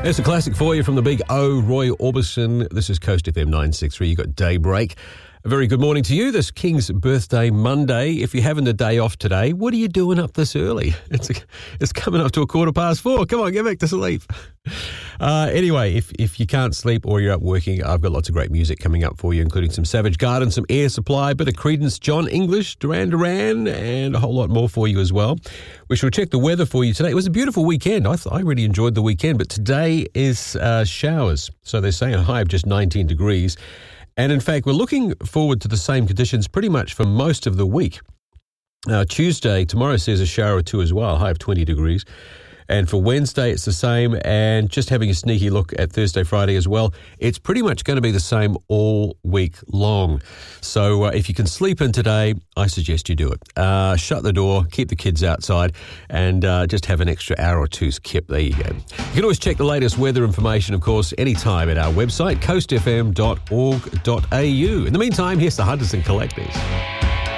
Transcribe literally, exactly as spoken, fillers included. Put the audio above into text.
There's a classic for you from the big O, Roy Orbison. This is Coast F M nine sixty-three. You've got Daybreak. A very good morning to you. This King's birthday Monday. If you're having the day off today, what are you doing up this early? It's it's coming up to a quarter past four. Come on, get back to sleep. Uh, anyway, if, if you can't sleep or you're up working, I've got lots of great music coming up for you, including some Savage Garden, some Air Supply, a bit of Creedence, John English, Duran Duran, and a whole lot more for you as well. We shall check the weather for you today. It was a beautiful weekend. I, th- I really enjoyed the weekend, but today is uh, showers. So they're saying a high of just nineteen degrees. And in fact, we're looking forward to the same conditions pretty much for most of the week. Uh, Tuesday, tomorrow says a shower or two as well, high of twenty degrees. And for Wednesday, it's the same. And just having a sneaky look at Thursday, Friday as well, it's pretty much going to be the same all week long. So uh, if you can sleep in today, I suggest you do it. Uh, shut the door, keep the kids outside, and uh, just have an extra hour or two's kip. There you go. You can always check the latest weather information, of course, anytime at our website, coast f m dot org dot a u. In the meantime, here's the Hunters and Collectors.